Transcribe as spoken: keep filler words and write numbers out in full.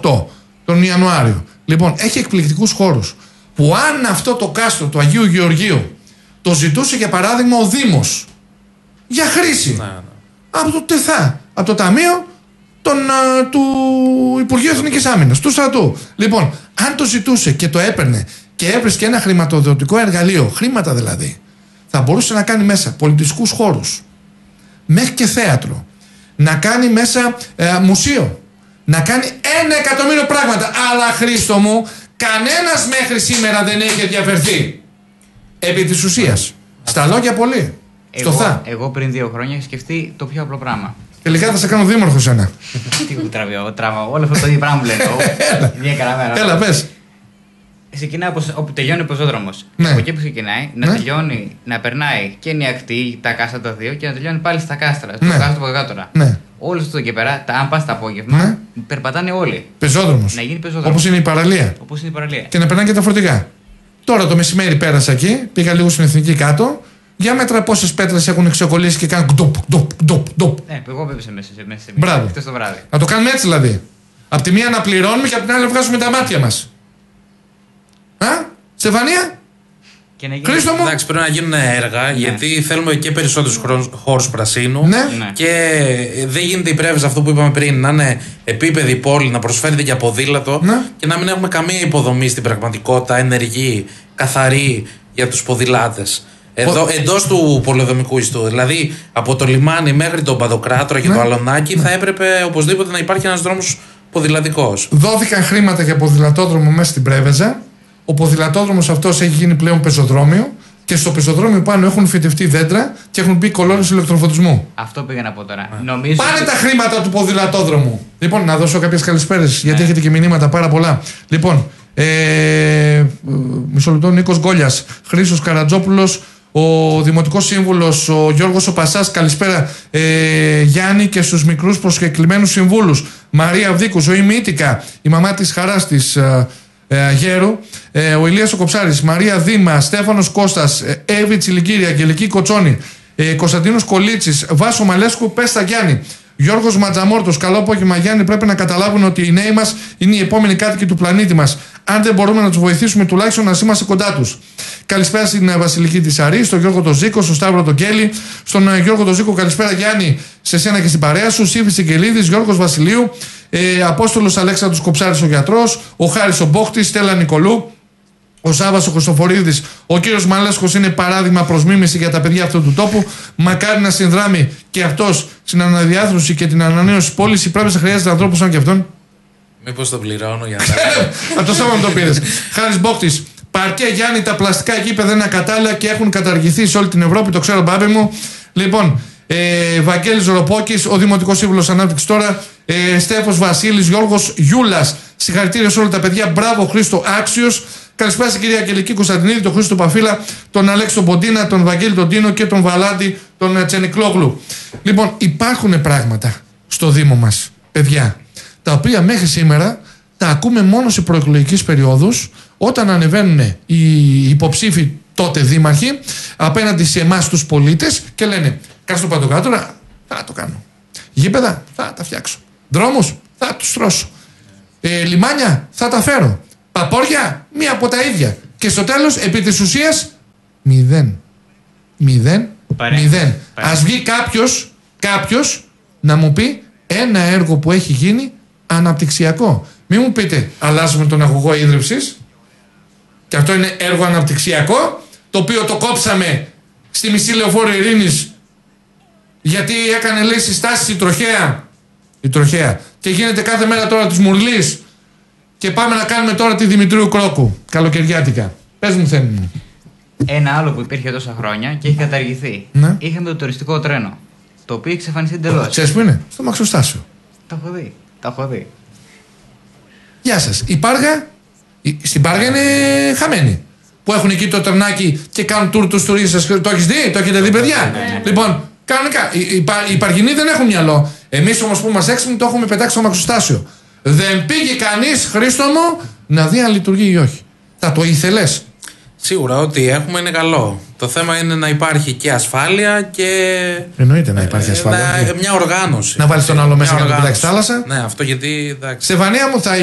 οκτώ, τον Ιανουάριο. Λοιπόν, έχει εκπληκτικούς χώρους. Που αν αυτό το κάστρο του Αγίου Γεωργίου το ζητούσε για παράδειγμα ο Δήμος για χρήση ναι, ναι. από το ΤΕΘΑ, από το Ταμείο τον, α, του Υπουργείου Εθνικής Άμυνας, του στρατού. Λοιπόν, αν το ζητούσε και το έπαιρνε και έβρισκε ένα χρηματοδοτικό εργαλείο, χρήματα δηλαδή, θα μπορούσε να κάνει μέσα πολιτιστικούς χώρους, μέχρι και θέατρο, να κάνει μέσα ε, μουσείο, να κάνει ένα εκατομμύριο πράγματα. Αλλά Χρήστο μου, κανένας μέχρι σήμερα δεν έχει ενδιαφερθεί επί της ουσίας. Στα λόγια πολύ. Εγώ, στο θα. εγώ πριν δύο χρόνια είχα σκεφτεί το πιο απλό πράγμα. Τελικά θα σε κάνω δήμαρχο σένα. Τι μου τραβάω, τραβάω. Όλο αυτό το ίδιο πράγμα μου λένε. Μια καλά μέρα. Έλα, πες. Ξεκινάει όπου τελειώνει ο πεζόδρομος. Ναι. Από εκεί που ξεκινάει, να Ναι. τελειώνει, να περνάει και η ακτή, τα κάστρα τα δύο και να τελειώνει πάλι στα κάστρα. Στο Ναι. κάστρο Ποδοκάτορα. Ναι. Όλο αυτό και πέρα, τα, αν πα το απόγευμα, Ναι. περπατάνε όλοι. Πεζόδρομος. Να γίνει πεζόδρομος. Όπως είναι η παραλία. Όπως είναι η παραλία. Και να περνάνε και τα φορτηγά. Τώρα το μεσημέρι πέρασα εκεί, πήγα λίγο στην Εθνική κάτω. Για μέτρα πόσες πέτρες έχουν ξεκολλήσει και κάνουν ντοπ, ντοπ, ντοπ, ντοπ. Ναι, εγώ βέβαισα μέσα σε μέσα. Μπράβο. Χτες το βράδυ. Να το κάνουμε έτσι δηλαδή. Απ' τη μία να πληρώνουμε και απ' την άλλη να βγάζουμε τα μάτια μας. Α, Στεφανία, Και να γίνει... Χρήστο μου. Εντάξει, πρέπει να γίνουν έργα, Ναι. γιατί θέλουμε και περισσότερους χρό- χώρους πρασίνου. Ναι. Ναι. Και δεν γίνεται η Πρέβεζα, αυτό που είπαμε πριν, να είναι επίπεδη πόλη, να προσφέρεται για ποδήλατο Ναι. και να μην έχουμε καμία υποδομή στην πραγματικότητα, ενεργή, καθαρή για τους ποδηλάτες. Εδώ, εντός του πολεοδομικού ιστού. Δηλαδή από το λιμάνι μέχρι τον Παντοκράτορα και Ναι. το Αλωνάκι θα έπρεπε οπωσδήποτε να υπάρχει ένας δρόμος ποδηλατικός. Δόθηκαν χρήματα για ποδηλατόδρομο μέσα στην Πρέβεζα. Ο ποδηλατόδρομος αυτός έχει γίνει πλέον πεζοδρόμιο. Και στο πεζοδρόμιο πάνω έχουν φυτευτεί δέντρα και έχουν μπει κολόνες ηλεκτροφωτισμού. Αυτό πήγα να πω τώρα. Νομίζω Πάνε ότι- τα χρήματα του ποδηλατόδρομου. Λοιπόν, να δώσω κάποιες καλησπέρες, γιατί Ναι. έχετε και μηνύματα πάρα πολλά. Λοιπόν, ε, μισό λεπτό, Νίκος Γκόλιας, Χρήστος Καρατζόπουλος, ο Δημοτικός Σύμβουλος, ο Γιώργος Οπασάς, καλησπέρα ε, Γιάννη και στους μικρούς προσκεκλημένους συμβούλους. Μαρία Βδίκου, Ζωή Μήτικα, η μαμά της Χαράς της ε, ε, Γέρου, ε, ο Ηλίας ο Κοψάρης, Μαρία Δήμα, Στέφανος Κώστας, ε, Εύη Τσιλικύρη, Αγγελική Κοτσόνη, ε, Κωνσταντίνος Κολίτσης, Βάσο Μαλέσκου, Πέστα Γιάννη, Γιώργος Ματζαμόρτος, καλό απόγευμα Γιάννη. Πρέπει να καταλάβουν ότι οι νέοι μας είναι οι επόμενοι κάτοικοι του πλανήτη μας. Αν δεν μπορούμε να τους βοηθήσουμε, τουλάχιστον να είμαστε κοντά τους. Καλησπέρα στην ε, Βασιλική της Αρή, στον Γιώργο τον Ζήκο, στον Σταύρο τον Κέλλη, στον ε, Γιώργο τον Ζήκο, καλησπέρα Γιάννη, σε σένα και στην παρέα σου. Σύφη Σικελίδης, Γιώργος Βασιλείου, ε, Απόστολος Αλέξανδρος Κοψάρης ο γιατρός, ο Χάρης ο Μπόχτης, Στέλλα Νικολού, ο Σάββας ο Χριστοφορίδης, ο κύριος Μαλέσκος είναι παράδειγμα προς μίμηση για τα παιδιά αυτού του τόπου. Μακάρι να συνδράμει και αυτός στην αναδιάθρωση και την ανανέωση της πόλης. Η Πρέβεζα χρειάζεται ανθρώπους σαν και αυτόν. Μήπως το πληρώνω για να Από το σώμα το πήρες. Χάρης Μπόχτης. Παρκέ Γιάννη, τα πλαστικά γήπεδα είναι ακατάλληλα και έχουν καταργηθεί σε όλη την Ευρώπη. Το ξέρω, μπάμπη μου. Λοιπόν, ε, Βαγγέλης Ροπόκης, ο Δημοτικός Σύμβουλος Ανάπτυξης τώρα. Ε, Στέφος Βασίλης, Γιώργος Γιούλας. Συγχαρητήρια σε όλα τα παιδιά. Μπράβο, Χρήστο, άξιος. Καλησπέρα στην κυρία Αγγελική Κωνσταντινίδη, τον Χρήστο Παφίλα, τον Αλέξη τον Ποντίνα, τον Βαγγέλη τον Τίνο και τον Βαλάντη τον Τσενικλόγλου. Λοιπόν, υπάρχουν πράγματα στο Δήμο μας, παιδιά, τα οποία μέχρι σήμερα τα ακούμε μόνο σε προεκλογικές περιόδους, όταν ανεβαίνουν οι υποψήφοι τότε δήμαρχοι απέναντι σε εμάς τους πολίτες και λένε: κάτω Παντοκράτορα, θα το κάνω. Γήπεδα, θα τα φτιάξω. Δρόμους, θα τους στρώσω. Ε, λιμάνια, θα τα φέρω. Παπόρια, μία από τα ίδια. Και στο τέλος, επί της ουσίας, μηδέν. Μηδέν. Παρέμβαση. Μηδέν. Παρέμβαση. Ας βγει κάποιος, κάποιος να μου πει ένα έργο που έχει γίνει αναπτυξιακό. Μην μου πείτε, αλλάζουμε τον αγωγό ίδρυυσης. Και αυτό είναι έργο αναπτυξιακό, το οποίο το κόψαμε στη μισή Λεωφόρο Ειρήνης, γιατί έκανε, λέει, συστάσεις η τροχέα. Η τροχέα. Και γίνεται κάθε μέρα τώρα της Μουρλής. Και πάμε να κάνουμε τώρα τη Δημητρίου Κρόκου. Καλοκαιριάτικα. Πες μου, Θέμη μου. Ένα άλλο που υπήρχε τόσα χρόνια και έχει καταργηθεί. Ναι. Είχαμε το τουριστικό τρένο. Το οποίο έχει εξαφανιστεί εντελώς. Ξέρεις που είναι? Στο Μαξοστάσιο. Το έχω δει. Το έχω δει. Γεια σας. Η Πάργα, η- στην Πάργα είναι χαμένη. Που έχουν εκεί το τρενάκι και κάνουν τουρ τους τουρίστες. Το έχεις δει? Το έχετε δει, παιδιά? Λοιπόν, κανονικά. Οι, οι, Πα- οι Παργινοί δεν έχουν μυαλό. Εμείς όμως που είμαστε έξυπνοι το έχουμε πετάξει στο Μαξοστάσιο. Δεν πήγε κανείς, Χρήστο μου, να δει αν λειτουργεί ή όχι. Θα το ήθελες? Σίγουρα ό,τι έχουμε είναι καλό. Το θέμα είναι να υπάρχει και ασφάλεια και. Εννοείται να υπάρχει ασφάλεια. Να, μια οργάνωση. Να βάλεις τον άλλο μέσα Μια για να το οργάνωση. πετάξεις θάλασσα. Ναι, αυτό γιατί. Εντάξει. Στεφανία μου, θα